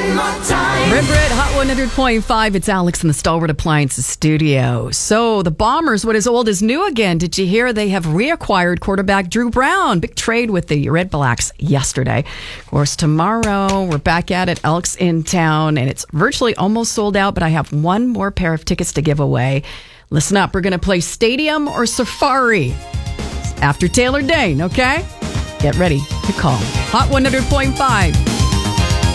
one more time. Brit, Hot 100.5. It's Alex in the Stalwart Appliances studio. So the Bombers, what is old is new again. Did you hear they have reacquired quarterback Drew Brown? Big trade with the Red Blacks yesterday. Of course, tomorrow we're back at Elks in town, and it's virtually almost sold out, but I have one more pair of tickets to give away. Listen up. We're going to play Stadium or Safari after Taylor Dayne, okay? Get ready to call. Hot 100.5.